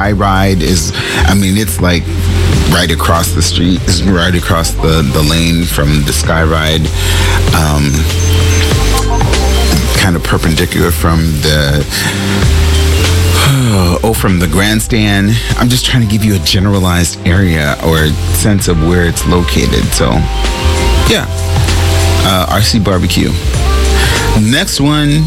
Sky Ride is, I mean, it's like right across the street, is right across the lane from the Sky Ride. Kind of perpendicular from the from the grandstand. I'm just trying to give you a generalized area or sense of where it's located. So yeah, RC Barbecue. Next one,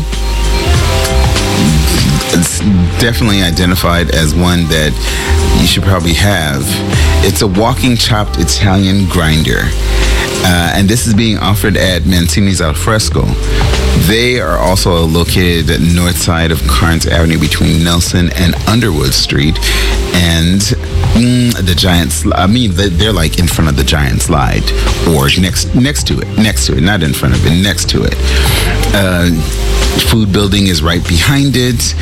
it's definitely identified as one that you should probably have. It's a walking chopped Italian grinder. And this is being offered at Mancini's Al Fresco. They are also located at the north side of Carnes Avenue between Nelson and Underwood Street. And the Giant they're like in front of the Giant Slide, or next to it, not in front of it, next to it. Food building is right behind it.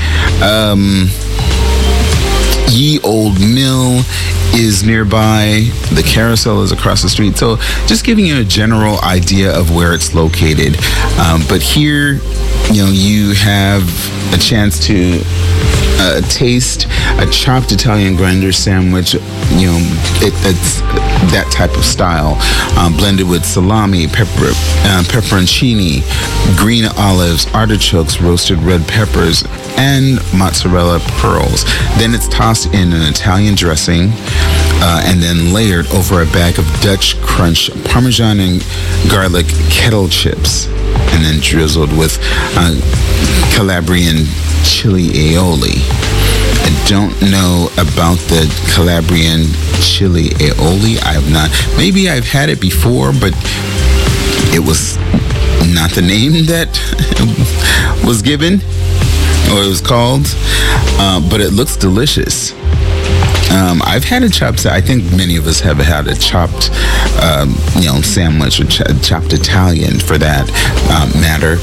Ye Old Mill is nearby. The Carousel is across the street. So just giving you a general idea of where it's located. But here, you have a chance to taste a chopped Italian grinder sandwich. It's that type of style, blended with salami, pepperoncini, green olives, artichokes, roasted red peppers, and mozzarella pearls. Then it's tossed in an Italian dressing and then layered over a bag of Dutch Crunch Parmesan and garlic kettle chips, and then drizzled with Calabrian chili aioli. I don't know about the Calabrian chili aioli. I have not. Maybe I've had it before, but it was not the name that was given, or it was called. But it looks delicious. I've had a chopped. I think many of us have had a chopped, sandwich or chopped Italian, for that matter.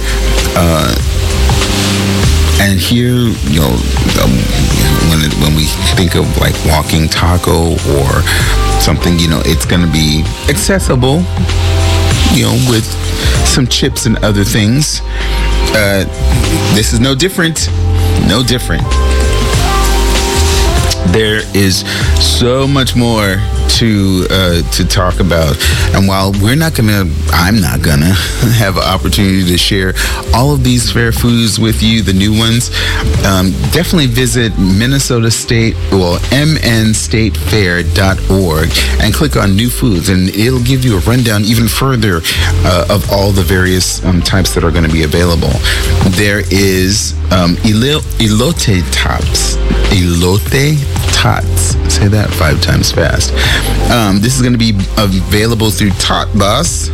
And here, when we think of like walking taco or something, it's going to be accessible, with some chips and other things. This is no different. No different. There is so much more to talk about, and while I'm not gonna have an opportunity to share all of these fair foods with you, the new ones, definitely visit mnstatefair.org and click on new foods, and it'll give you a rundown even further of all the various types that are going to be available. There is elote tots. Say that 5 times fast. This is going to be available through Tot Boss.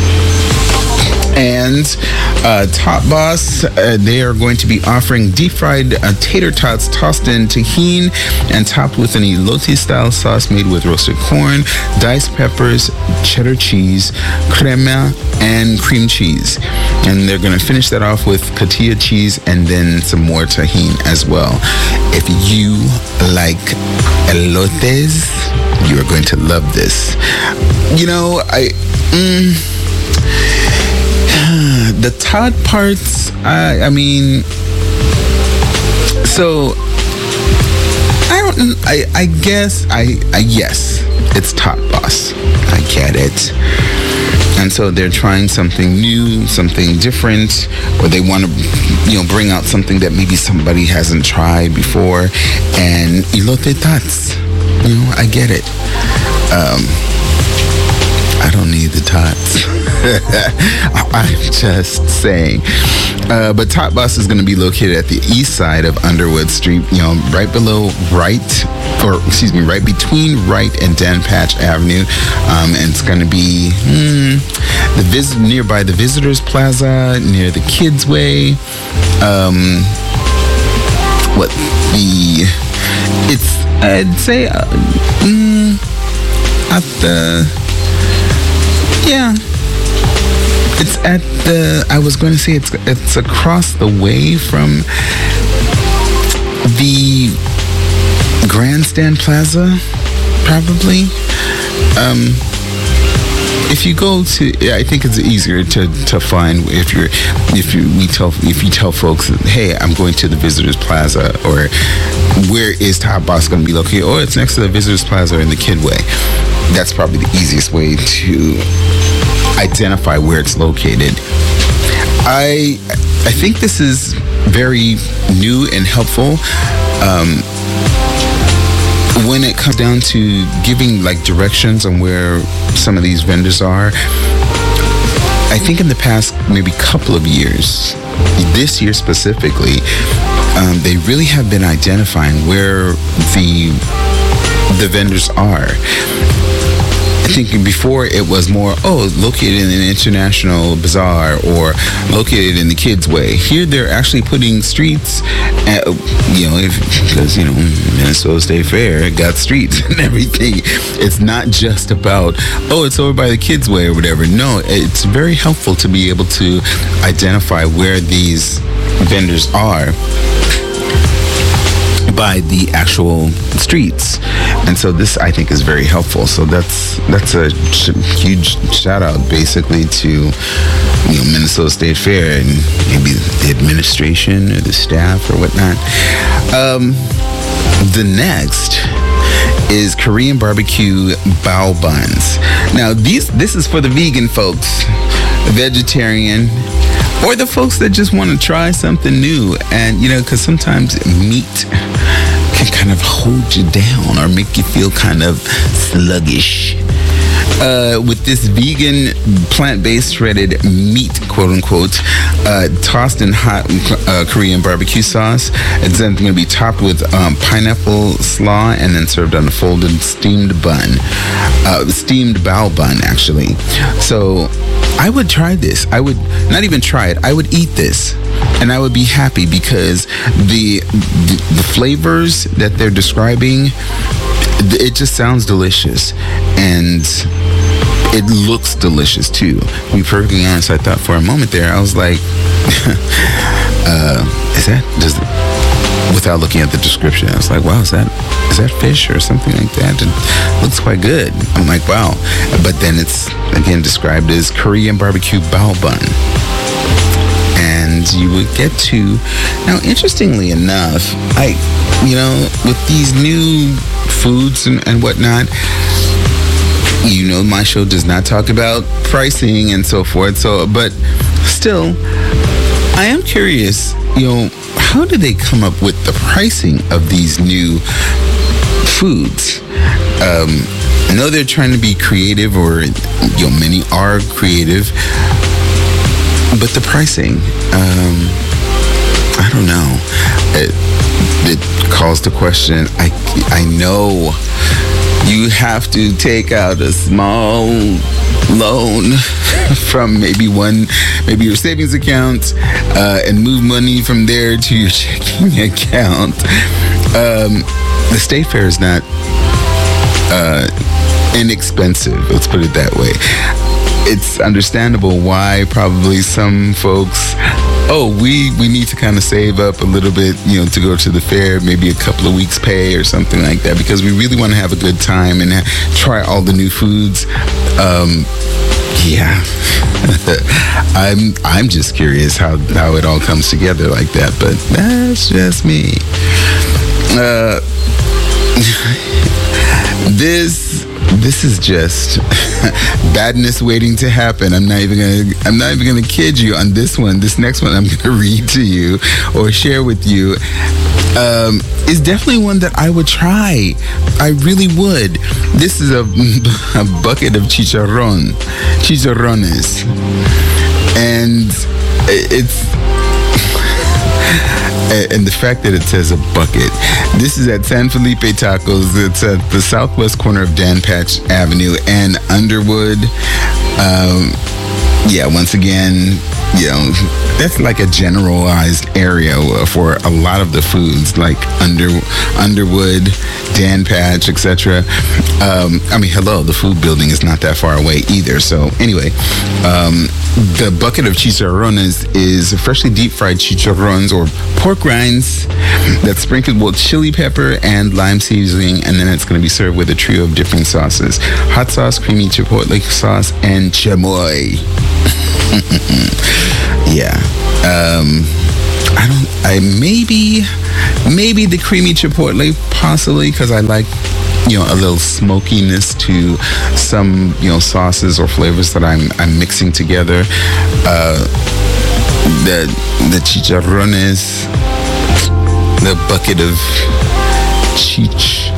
And Tot Boss, they are going to be offering deep fried tater tots tossed in tahini and topped with an elote style sauce made with roasted corn, diced peppers, cheddar cheese, crema, and cream cheese. And they're going to finish that off with cotija cheese and then some more tahini as well. If you like elotes, you are going to love this. The tot parts, yes, it's Tot Boss. I get it. And so they're trying something new, something different, or they want to, bring out something that maybe somebody hasn't tried before. And elote tots, I get it. I don't need the tots. I'm just saying. But Tot Boss is going to be located at the east side of Underwood Street, right between Wright and Dan Patch Avenue. And it's going to be nearby the Visitors Plaza, near the Kids Way. I'd say at the... Yeah, it's at the. I was going to say it's across the way from the Grandstand Plaza, probably. if you go to, I think it's easier to find if you tell folks, hey, I'm going to the Visitors Plaza, or where is Top Box going to be located? Or it's next to the Visitors Plaza or in the Kidway. That's probably the easiest way to identify where it's located. I think this is very new and helpful. When it comes down to giving like directions on where some of these vendors are, I think in the past maybe couple of years, this year specifically, they really have been identifying where the vendors are. I think before it was more, located in an international bazaar or located in the Kids Way. Here they're actually putting streets, because Minnesota State Fair got streets and everything. It's not just about, it's over by the Kids Way or whatever. No, it's very helpful to be able to identify where these vendors are by the actual streets, and so this I think is very helpful. So that's a huge shout out basically to Minnesota State Fair and maybe the administration or the staff or whatnot. The next is Korean barbecue bao buns. Now this is for the vegan folks, vegetarian, or the folks that just want to try something new. And because sometimes meat can kind of hold you down or make you feel kind of sluggish. With this vegan plant-based shredded meat, quote unquote, tossed in hot Korean barbecue sauce. It's then going to be topped with pineapple slaw and then served on a folded steamed bao bun actually. So I would try this. I would not even try it. I would eat this, and I would be happy because the flavors that they're describing, it just sounds delicious, and it looks delicious too. To be perfectly honest, I thought for a moment there, I was like, without looking at the description, I was like, wow, is that fish or something like that? It looks quite good. I'm like, wow. But then it's again described as Korean barbecue bao bun. And you would get to, now interestingly enough, with these new foods and whatnot, my show does not talk about pricing and so forth. So, but still, I am curious, how do they come up with the pricing of these new foods? I know they're trying to be creative, or many are creative, but the pricing, I don't know. It calls the question. I know you have to take out a small loan from maybe your savings account and move money from there to your checking account. The State Fair is not inexpensive, let's put it that way. It's understandable why probably some folks, we need to kind of save up a little bit, to go to the fair, maybe a couple of weeks pay or something like that, because we really want to have a good time and try all the new foods. Yeah. I'm just curious how it all comes together like that, but that's just me. This is just badness waiting to happen. I'm not even gonna kid you on this one. This next one I'm gonna read to you or share with you is definitely one that I would try. I really would. This is a bucket of chicharrones, and it's. And the fact that it says a bucket. This is at San Felipe Tacos. It's at the southwest corner of Dan Patch Avenue and Underwood. Once again, you know, that's like a generalized area for a lot of the foods, like Underwood, Dan Patch, etc. I mean, hello, the food building is not that far away either. So anyway, the bucket of chicharrones is freshly deep fried chicharrones or pork rinds that's sprinkled with chili pepper and lime seasoning, and then it's going to be served with a trio of dipping sauces: hot sauce, creamy chipotle sauce, and chamoy. Yeah. Maybe the creamy chipotle, possibly, because I like, you know, a little smokiness to some, you know, sauces or flavors that I'm mixing together. The chicharrones, the bucket of chich.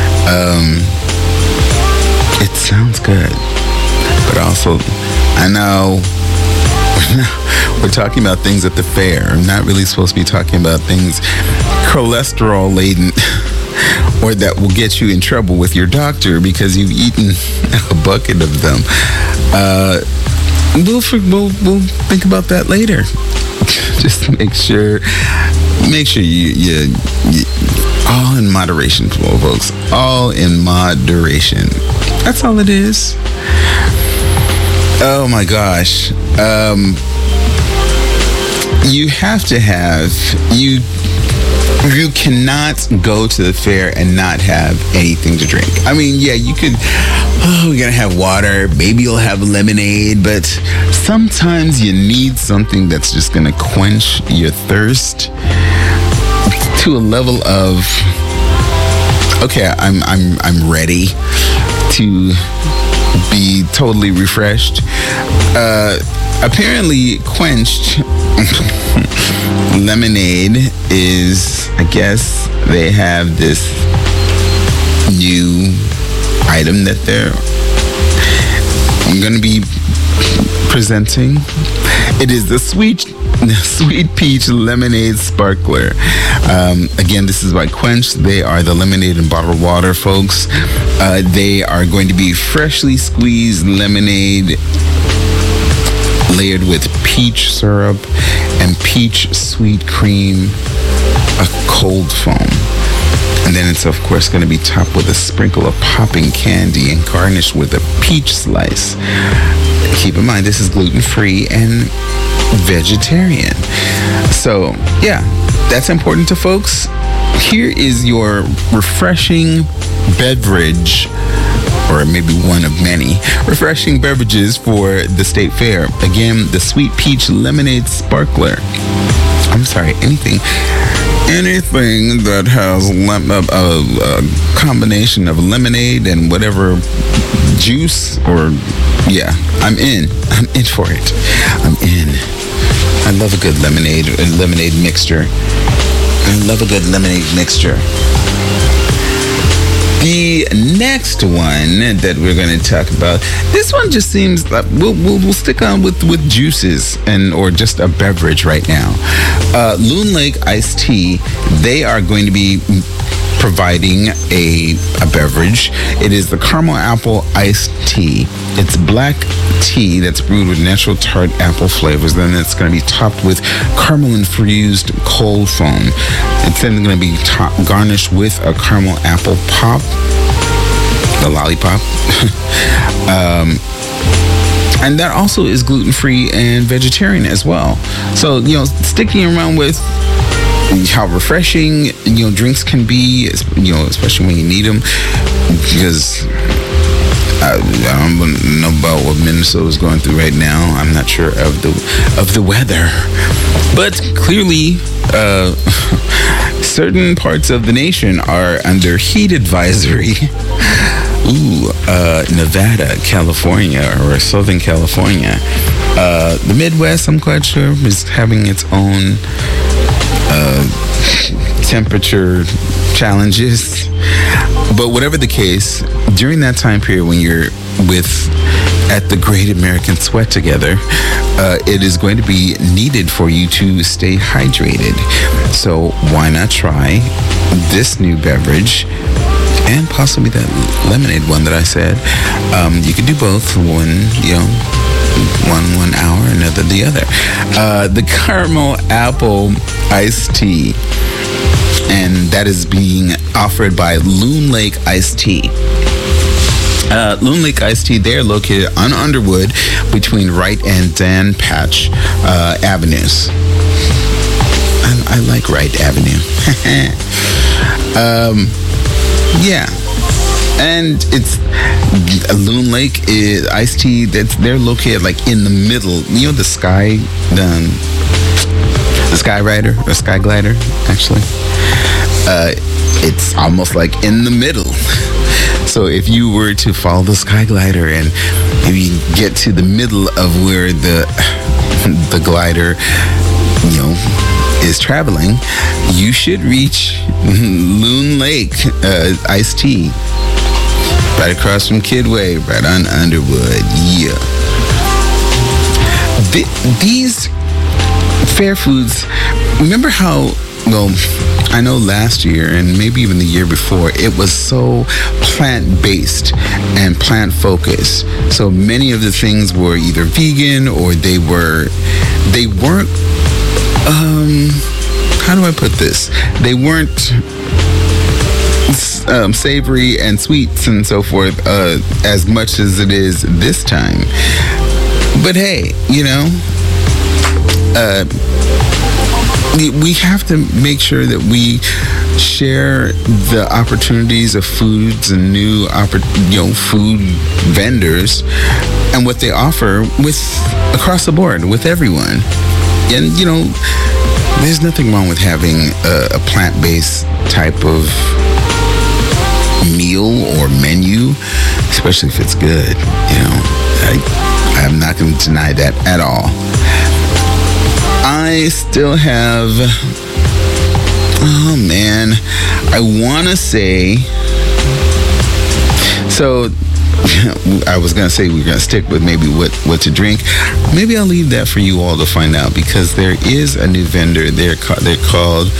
It sounds good, but also, I know we're talking about things at the fair. I'm not really supposed to be talking about things cholesterol laden or that will get you in trouble with your doctor because you've eaten a bucket of them. We'll think about that later. Just make sure you all in moderation, folks. All in moderation. That's all it is. Oh my gosh. You have to have, you cannot go to the fair and not have anything to drink. I mean, yeah, you could, we're gonna have water, maybe you'll have lemonade, but sometimes you need something that's just gonna quench your thirst to a level of, okay, I'm ready to be totally refreshed. Apparently quenched lemonade is, I guess they have this new item that I'm going to be presenting. It is the sweet peach lemonade sparkler. Again, this is by Quench. They are the lemonade and bottled water folks. They are going to be freshly squeezed lemonade layered with peach syrup and peach sweet cream, a cold foam. And then it's, of course, going to be topped with a sprinkle of popping candy and garnished with a peach slice. Keep in mind, this is gluten-free and vegetarian. So, yeah, that's important to folks. Here is your refreshing beverage, or maybe one of many refreshing beverages for the State Fair. Again, the Sweet Peach Lemonade Sparkler. I'm sorry, anything that has a combination of lemonade and whatever juice, or yeah, I'm in for it. I'm in. I love a good lemonade mixture. I love a good lemonade mixture. The next one that we're going to talk about, this one just seems like we'll stick on with juices or just a beverage right now. Loon Lake Iced Tea, they are going to be providing a beverage. It is the caramel apple iced tea. It's black tea that's brewed with natural tart apple flavors. Then it's going to be topped with caramel infused cold foam. It's then going to be garnished with a caramel apple pop, the lollipop. And that also is gluten-free and vegetarian as well. So, sticking around with how refreshing, drinks can be, especially when you need them, because I don't know about what Minnesota is going through right now. I'm not sure of the weather, but clearly certain parts of the nation are under heat advisory. Nevada, California, or Southern California. The Midwest, I'm quite sure, is having its own temperature challenges. But whatever the case, during that time period when you're at the Great American Sweat together, it is going to be needed for you to stay hydrated. So why not try this new beverage? and possibly that lemonade one that I said. You could do both. One hour, another the other. The caramel apple iced tea, and that is being offered by Loon Lake Iced Tea. Loon Lake Iced Tea, they're located on Underwood between Wright and Dan Patch Avenues. I like Wright Avenue. Yeah. And it's Loon Lake Iced Tea. They're located like in the middle. You know the Sky Rider or Sky Glider, actually. It's almost like in the middle. So if you were to follow the Sky Glider and maybe get to the middle of where the glider, is traveling, you should reach Loon Lake Iced Tea. Right across from Kidway, right on Underwood. Yeah. These fair foods, remember how, I know last year and maybe even the year before, it was so plant-based and plant-focused. So many of the things were either vegan or they weren't, how do I put this? They weren't savory and sweets and so forth as much as it is this time. But hey, we have to make sure that we share the opportunities of foods and new food vendors and what they offer with across the board with everyone. And there's nothing wrong with having a plant-based type of meal or menu, especially if it's good. I'm not going to deny that at all. I still have, I want to say, so I was going to say we're going to stick with maybe what to drink. Maybe I'll leave that for you all to find out, because there is a new vendor. They're called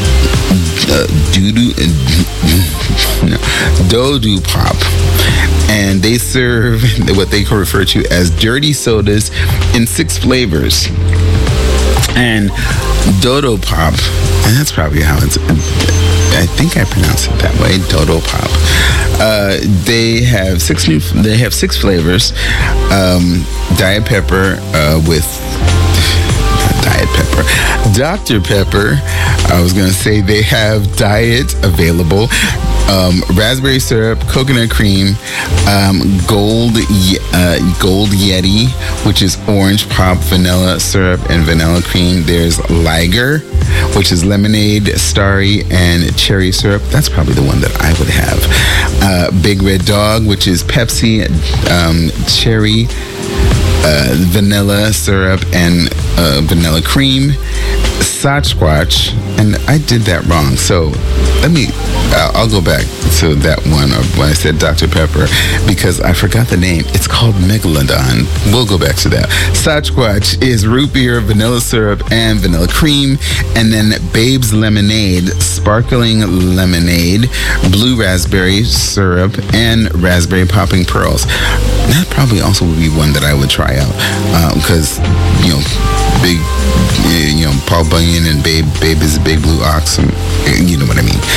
Dodo Pop, and they serve what they refer to as dirty sodas in 6 flavors. And Dodo Pop, and that's probably how I think I pronounce it that way, Dodo Pop. They have 6 flavors. Diet Pepper with Diet Pepper. Dr. Pepper, I was going to say they have Diet available. Raspberry syrup, coconut cream, Gold Yeti, which is orange pop, vanilla syrup, and vanilla cream. There's Liger, which is lemonade, starry, and cherry syrup. That's probably the one that I would have. Big Red Dog, which is Pepsi, cherry, vanilla syrup, and vanilla cream. Sasquatch, and I did that wrong, so I'll go back to that one when I said Dr. Pepper, because I forgot the name. It's called Megalodon. We'll go back to that. Sasquatch is root beer, vanilla syrup, and vanilla cream. And then Babe's Lemonade, sparkling lemonade, blue raspberry syrup, and raspberry popping pearls. That probably also would be one that I would try out, because, big, Paul Bunyan and Babe is a big blue ox, and you know what I mean.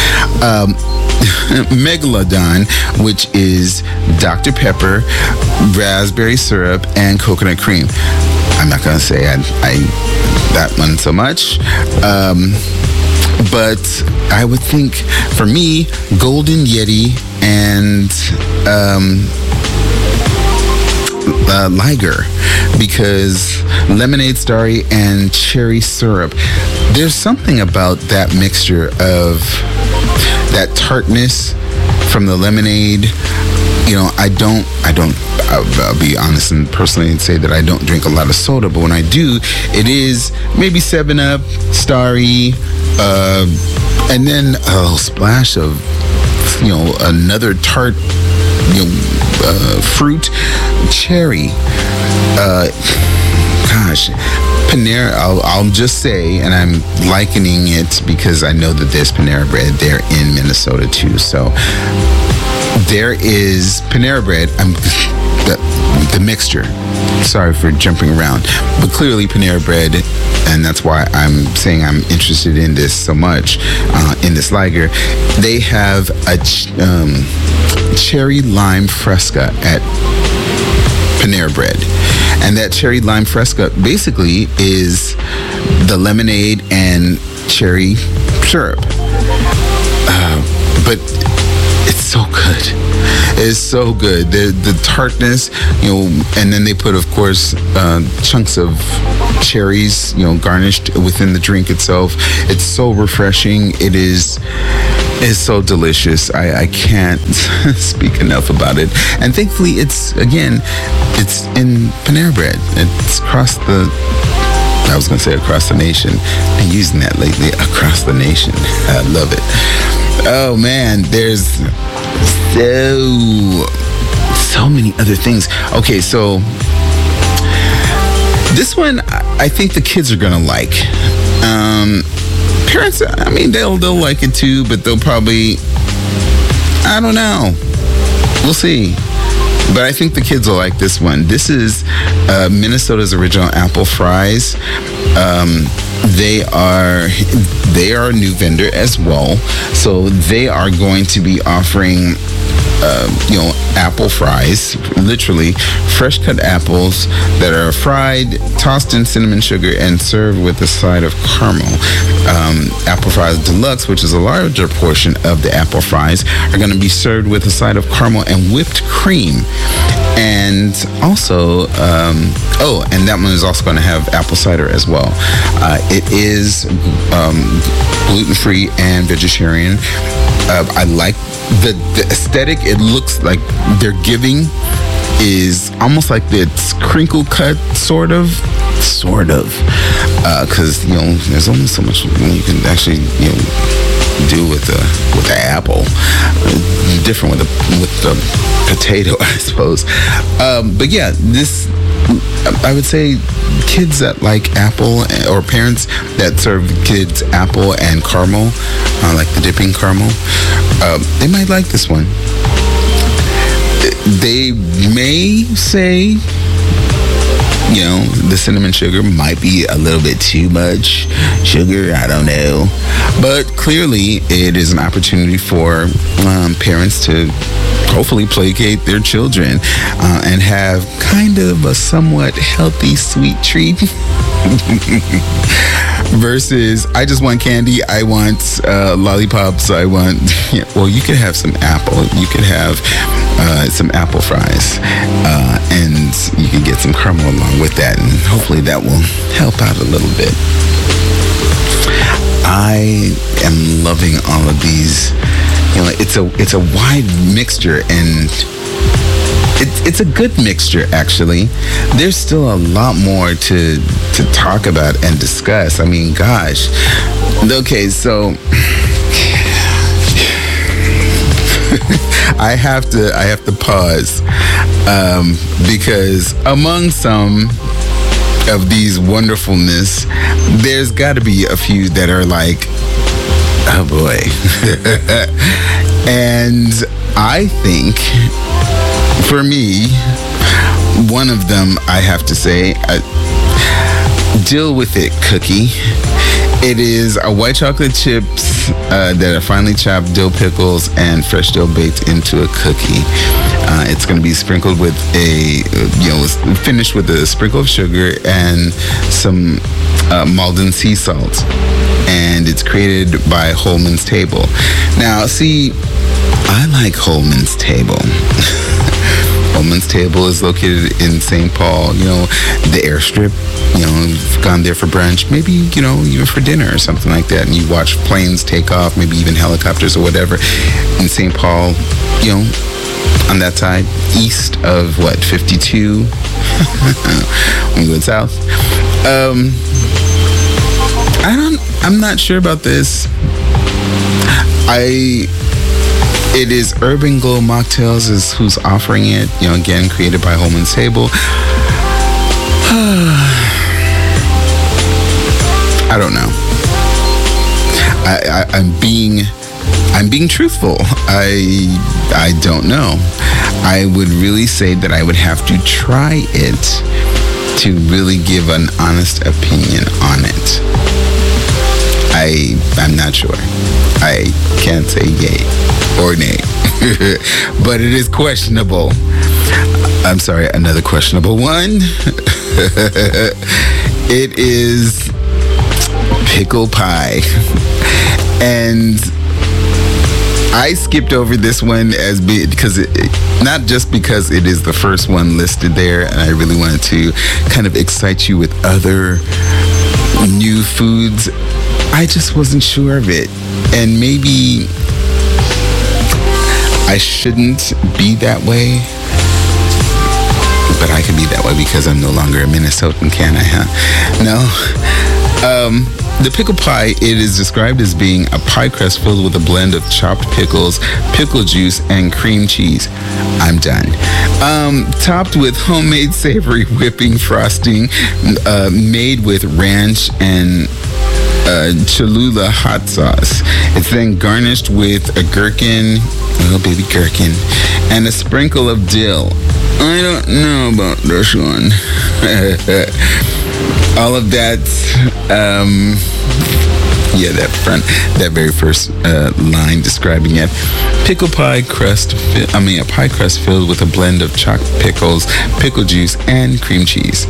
Megalodon, which is Dr. Pepper, raspberry syrup, and coconut cream. I'm not gonna say I that one so much, but I would think for me, Golden Yeti and Liger, because lemonade, starry, and cherry syrup, there's something about that mixture of that tartness from the lemonade. I'll be honest and personally say that I don't drink a lot of soda, but when I do, it is maybe 7-Up, starry, and then a splash of another tart fruit, cherry, Panera, I'll just say, and I'm likening it because I know that there's Panera Bread there in Minnesota too. So there is Panera Bread. The mixture. Sorry for jumping around, but clearly Panera Bread, and that's why I'm saying I'm interested in this so much, in this lager. They have a cherry lime fresca at Panera Bread. And that cherry lime fresca basically is the lemonade and cherry syrup. But it's so good. It's so good. The tartness, and then they put, of course, chunks of cherries, garnished within the drink itself. It's so refreshing. It's so delicious. I can't speak enough about it. And thankfully, it's in Panera Bread. It's across the nation. I've been using that lately, across the nation. I love it. Oh man, there's so many other things. Okay, so this one I think the kids are gonna like. Parents, I mean, they'll like it too, but they'll probably, I don't know. We'll see. But I think the kids will like this one. This is Minnesota's original apple fries. They are a new vendor as well. So they are going to be offering apple fries, literally fresh cut apples that are fried, tossed in cinnamon sugar, and served with a side of caramel. Apple fries deluxe, which is a larger portion of the apple fries, are going to be served with a side of caramel and whipped cream. And also, and that one is also going to have apple cider as well. It is gluten-free and vegetarian. I like the aesthetic. It looks like they're giving is almost like it's crinkle cut, sort of, because there's only so much you can actually do with the apple. Different with the potato, I suppose. But yeah, this, I would say kids that like apple, or parents that serve kids apple and caramel, like the dipping caramel, they might like this one. They may say, the cinnamon sugar might be a little bit too much sugar. I don't know. But clearly, it is an opportunity for parents to hopefully placate their children and have kind of a somewhat healthy sweet treat. Versus, I just want candy, I want lollipops, I want, well, you could have some apple, you could have some apple fries, and you can get some caramel along with that, and hopefully that will help out a little bit. I am loving all of these. It's a wide mixture, and it's a good mixture, actually. There's still a lot more to talk about and discuss. I mean, gosh. Okay, so I have to pause because among some of these wonderfulness, there's got to be a few that are like, oh boy. And I think, for me, one of them, I have to say, Deal With It cookie. It is a white chocolate chips that are finely chopped dill pickles and fresh dill baked into a cookie. It's going to be sprinkled with finished with a sprinkle of sugar and some Maldon sea salt. And it's created by Holman's Table. Now, see, I like Holman's Table. Holman's Table is located in St. Paul, the airstrip. You've gone there for brunch, maybe, even for dinner or something like that, and you watch planes take off, maybe even helicopters or whatever, in St. Paul, on that side, east of 52, when you go south. I'm not sure about this. It is Urban Glow Mocktails is who's offering it. Again, created by Holman's Table. I don't know. I'm being truthful. I don't know. I would really say that I would have to try it to really give an honest opinion on it. I'm not sure. I can't say yay or nay. But it is questionable. I'm sorry, another questionable one. It is pickle pie. And I skipped over this one because not just because it is the first one listed there, and I really wanted to kind of excite you with other new foods. I just wasn't sure of it. And maybe I shouldn't be that way. But I can be that way because I'm no longer a Minnesotan, can I, huh? No. The pickle pie, it is described as being a pie crust filled with a blend of chopped pickles, pickle juice, and cream cheese. I'm done. Topped with homemade savory whipping frosting made with ranch and Cholula hot sauce. It's then garnished with a gherkin, oh baby gherkin, and a sprinkle of dill. I don't know about this one. All of that, that very first line describing it. Pickle pie crust, a pie crust filled with a blend of chopped pickles, pickle juice, and cream cheese.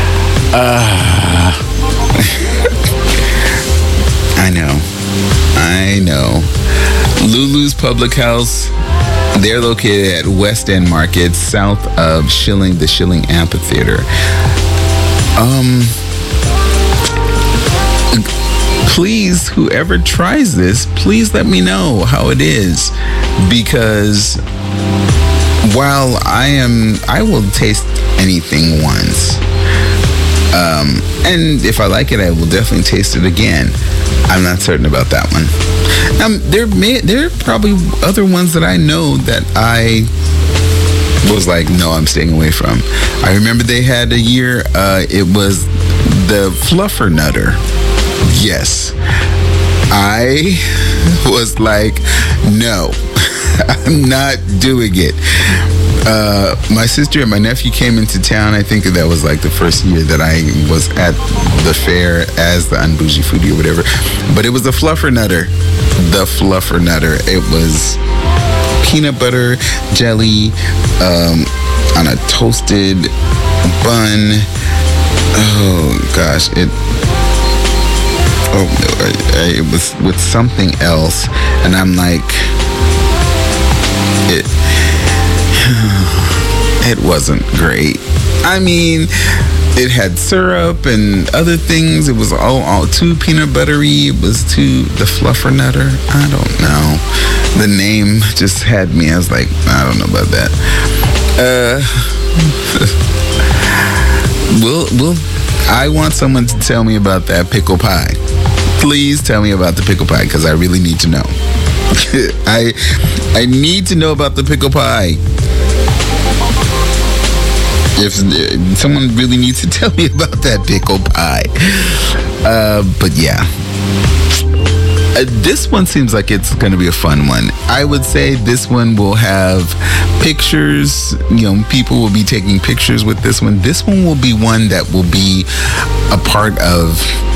I know. Lulu's Public House, they're located at West End Market, south of the Schilling Amphitheater. Please, whoever tries this, please let me know how it is, because while I will taste anything once, and if I like it, I will definitely taste it again. I'm not certain about that one. There are probably other ones that I know that I was like, no, I'm staying away from. I remember they had a year, it was the Fluffernutter. Yes. I was like, no, I'm not doing it. My sister and my nephew came into town. I think that was like the first year that I was at the fair as the Unbougie Foodie or whatever. But it was the Fluffernutter. The Fluffernutter. It was peanut butter jelly on a toasted bun. Oh gosh, it was with something else, and I'm like, it wasn't great. I mean, it had syrup and other things. It was all too peanut buttery. It was too the Fluffernutter. I don't know. The name just had me. I was like, I don't know about that. I want someone to tell me about that pickle pie. Please tell me about the pickle pie, because I really need to know. I need to know about the pickle pie. If someone really needs to tell me about that pickle pie. But yeah. This one seems like it's going to be a fun one. I would say this one will have pictures. People will be taking pictures with this one. This one will be one that will be a part of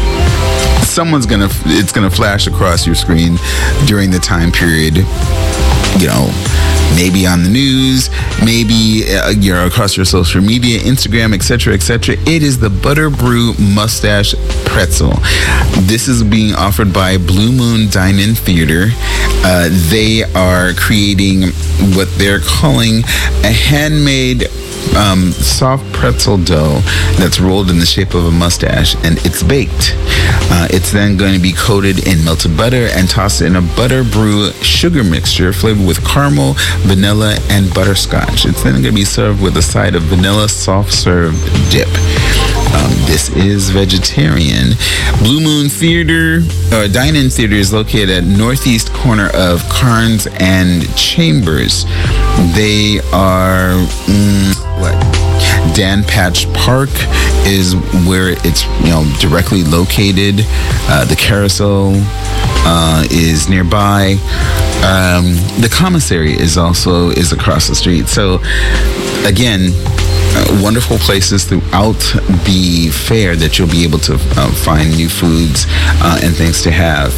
it's going to flash across your screen during the time period, maybe on the news, maybe across your social media, Instagram, etc., etc. It is the Butter Brew Mustache Pretzel. This is being offered by Blue Moon Dine-In Theater. They are creating what they're calling a handmade soft pretzel dough that's rolled in the shape of a mustache, and it's baked. It's then going to be coated in melted butter and tossed in a butter brew sugar mixture flavored with caramel, vanilla, and butterscotch. It's then going to be served with a side of vanilla soft serve dip. This is vegetarian. Blue Moon Theater, or Dine-In Theater, is located at northeast corner of Carnes and Chambers. They are Dan Patch Park is where it's directly located. The carousel is nearby. The commissary is across the street. So again, wonderful places throughout the fair that you'll be able to find new foods and things to have.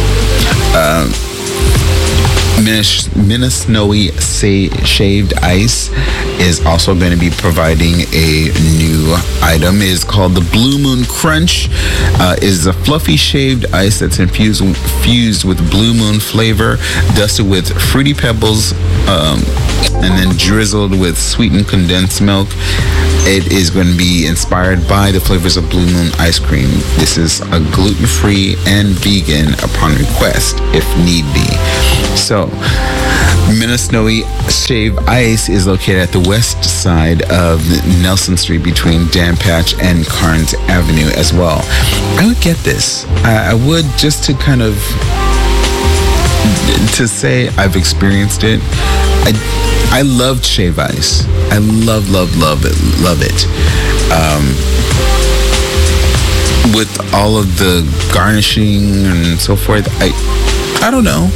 Minnesnowi shaved ice is also going to be providing a new item. It is called the Blue Moon Crunch. It is a fluffy shaved ice that's infused with Blue Moon flavor, dusted with fruity pebbles, and then drizzled with sweetened condensed milk. It is going to be inspired by the flavors of Blue Moon ice cream. This is a gluten-free and vegan upon request, if need be. So, Minnesnowi Shaved Ice is located at the west side of Nelson Street between Dan Patch and Carnes Avenue as well. I would get this. I would, just to kind of to say I've experienced it. I loved shaved ice. I love it. With all of the garnishing and so forth, I don't know.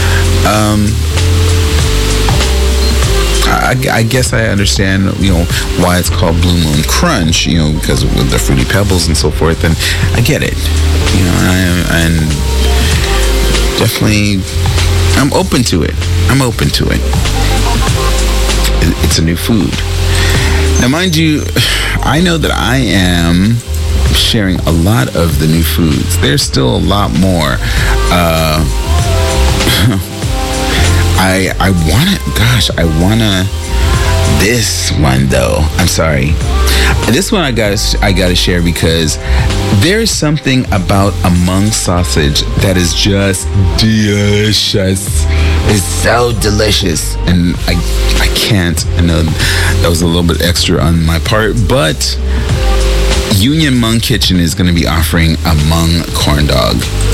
I guess I understand, why it's called Blue Moon Crunch, because of the fruity pebbles and so forth, and I get it. And definitely, I'm open to it. It's a new food. Now, mind you, I know that I am sharing a lot of the new foods. There's still a lot more. I wanna this one though. I'm sorry. This one I gotta share because there's something about a Hmong sausage that is just delicious. It's so delicious, and I can't. I know that was a little bit extra on my part, but Union Hmong Kitchen is going to be offering a Hmong corn dog.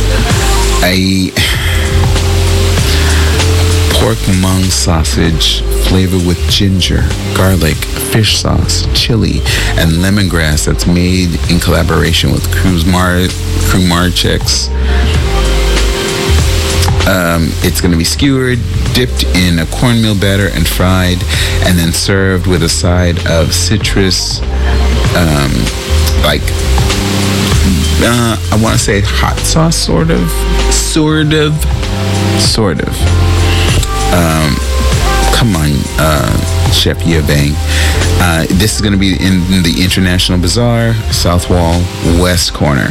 Pork Hmong sausage flavored with ginger, garlic, fish sauce, chili, and lemongrass that's made in collaboration with Crew Marchex. It's going to be skewered, dipped in a cornmeal batter, and fried, and then served with a side of citrus, I want to say hot sauce, sort of. Come on, Chef Yabang. This is going to be in the International Bazaar, South Wall, West Corner.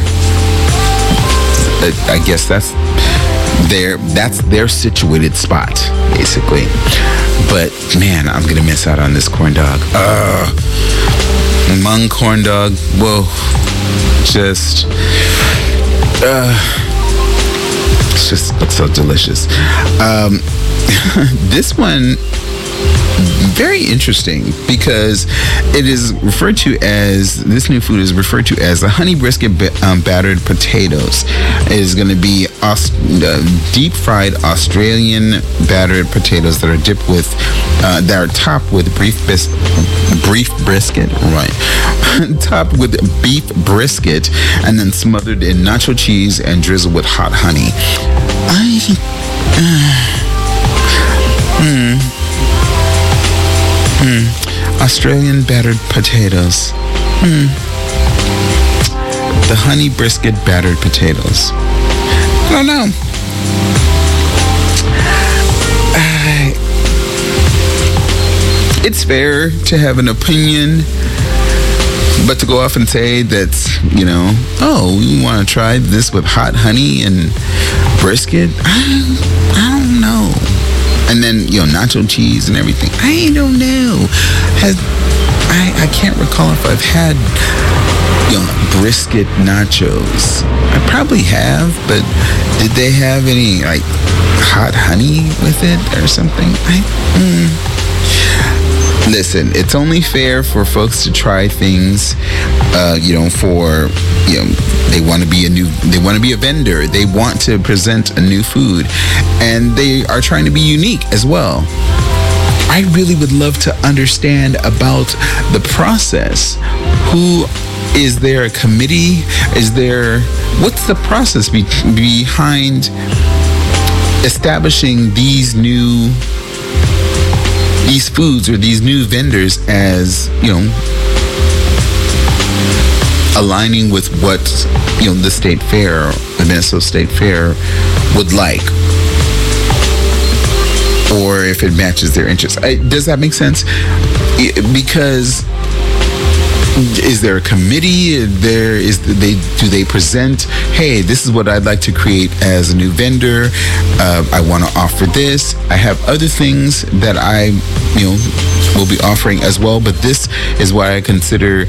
I guess that's their situated spot, basically. But man, I'm gonna miss out on this corn dog. Hmong corn dog. Whoa, just it's just looks so delicious. This one, very interesting because it is referred to as, this new food is referred to as the honey brisket battered potatoes. It is going to be deep fried Australian battered potatoes that are dipped with, that are topped with beef brisket, right? Topped with beef brisket and then smothered in nacho cheese and drizzled with hot honey. Australian battered potatoes. The honey brisket battered potatoes. I don't know. It's fair to have an opinion, but to go off and say that, oh, we want to try this with hot honey and brisket, I don't know. And then, nacho cheese and everything. I don't know. I can't recall if I've had, brisket nachos. I probably have, but did they have any, hot honey with it or something? Listen, it's only fair for folks to try things, they want to be a vendor. They want to present a new food, and they are trying to be unique as well. I really would love to understand about the process. Is there a committee? What's the process behind establishing these foods or these new vendors as, aligning with what, the State Fair, the Minnesota State Fair would like? Or if it matches their interests. Does that make sense? Because is there a committee? Do they present, hey, this is what I'd like to create as a new vendor. I want to offer this. I have other things that I, will be offering as well. But this is what I consider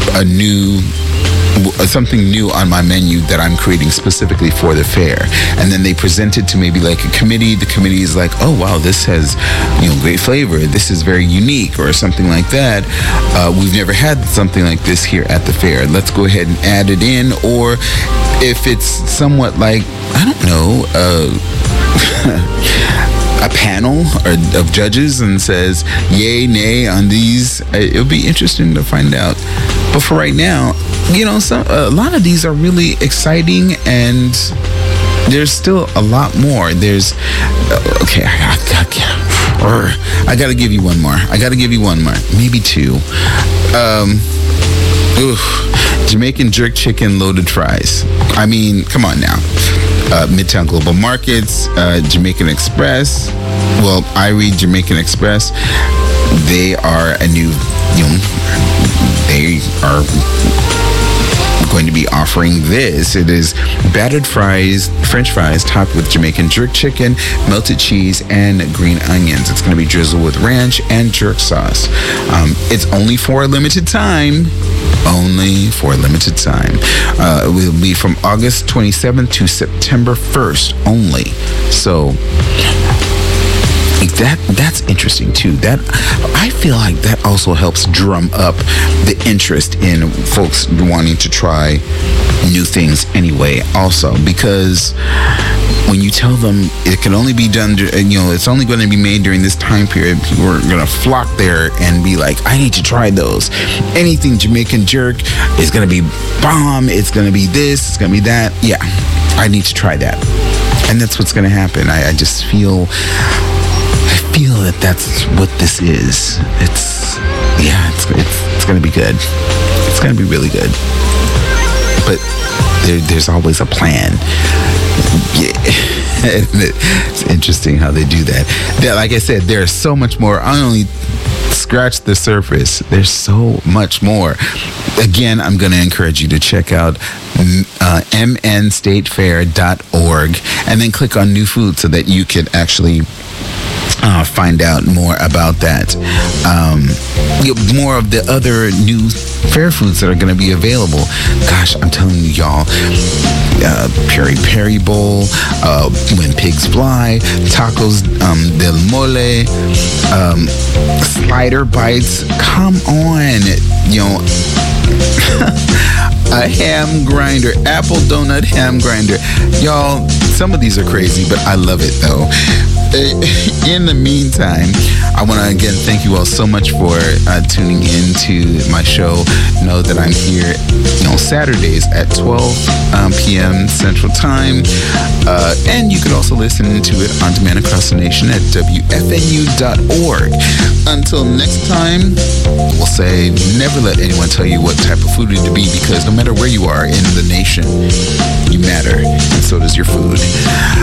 something new on my menu that I'm creating specifically for the fair. And then they present it to maybe like a committee. The committee is like, oh wow, this has great flavor, this is very unique, or something like that. We've never had something like this here at the fair, let's go ahead and add it in. Or if it's somewhat like, I don't know, a panel of judges and says yay, nay on these, it'll be interesting to find out. But for right now, a lot of these are really exciting, and there's still a lot more. There's I gotta give you one more. Maybe two. Jamaican jerk chicken loaded fries. I mean, come on now. Midtown Global Markets, Jamaican Express. Well, I read Jamaican Express. They are a new, they are going to be offering this. It is battered fries, French fries topped with Jamaican jerk chicken, melted cheese, and green onions. It's going to be drizzled with ranch and jerk sauce. It's only for a limited time. It will be from August 27th to September 1st only. So that's interesting too. That, I feel like that also helps drum up the interest in folks wanting to try new things anyway also, because when you tell them it can only be done, it's only going to be made during this time period, people are going to flock there and be like, I need to try those. Anything Jamaican jerk is going to be bomb. It's going to be this, it's going to be that. Yeah, I need to try that. And that's what's going to happen. I just feel that that's what this is. It's going to be good. It's going to be really good. But there's always a plan. Yeah. It's interesting how they do that. Like I said, there's so much more. I only scratched the surface. There's so much more. Again, I'm going to encourage you to check out mnstatefair.org and then click on new food so that you can actually find out more about that. More of the other new fair foods that are going to be available. Gosh, I'm telling you, y'all. Peri Peri Bowl, When Pigs Fly, Tacos del Mole, Slider Bites. Come on, a ham grinder, apple donut ham grinder. Y'all, some of these are crazy, but I love it though. In the meantime, I want to again thank you all so much for tuning in to my show. Know that I'm here Saturdays at 12 p.m. Central Time, and you can also listen to it on demand across the nation at WFNU.org. Until next time, we'll say never let anyone tell you what type of food to be, because no matter where you are in the nation, you matter, and so does your food.